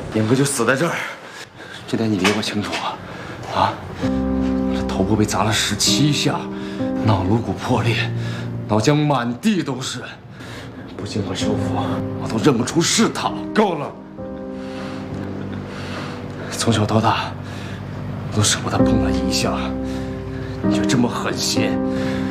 英哥就死在这儿，这点你比我清楚啊！啊，这头部被砸了17下，脑颅骨破裂，脑浆满地都是，不经过修复，我都认不出是他。够了！从小到大，我都舍不得碰他一下，你就这么狠心？